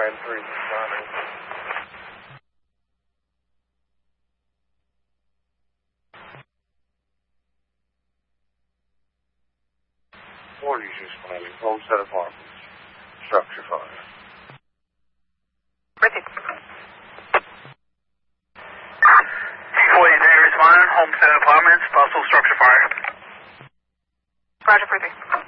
Ryan 3, responding. 40's responding. Homestead Apartments. Structure fire. Pretty. 40 responding. Homestead Apartments. Possible structure fire. Roger, Pretty.